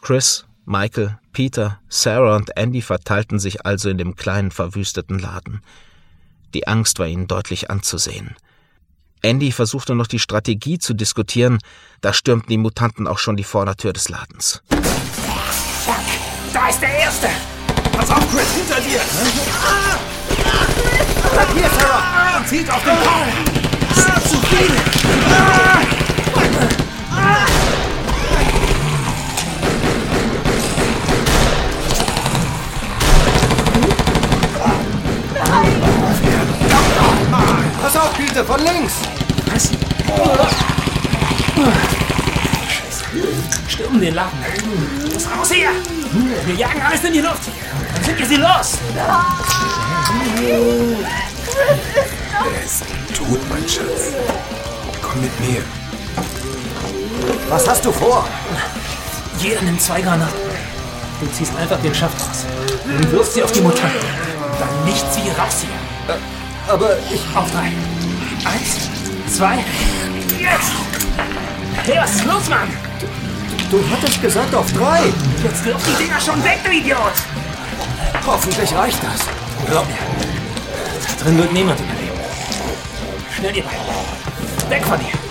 Chris, Michael, Peter, Sarah und Andy verteilten sich also in dem kleinen, verwüsteten Laden. Die Angst war ihnen deutlich anzusehen. Andy versuchte noch die Strategie zu diskutieren, da stürmten die Mutanten auch schon die Vordertür des Ladens. Fuck, da ist der Erste! Pass auf, Chris, hinter dir! Bleib hier, Sarah! Und zielt auf den Baum! Das sind zu viele! Pass auf, Peter, von links! Was? Scheiße. Stürmen den Laden. Los, raus hier! Wir jagen alles in die Luft. Dann sind wir sie los! Er ist tot, mein Schatz. Komm mit mir. Was hast du vor? Jeder nimmt 2 Granaten. Du ziehst einfach den Schaft raus. Und wirfst sie auf die Mutanten. Dann nicht sie raus hier. Aber ich... Auf 3. 1, 2, jetzt! Hey, was ist los, Mann? Du hattest gesagt auf 3. Jetzt wirf die Dinger schon weg, du Idiot! Hoffentlich reicht das. Glaub mir. Da drin wird niemand überleben. Schnell, ihr beiden. Weg von hier.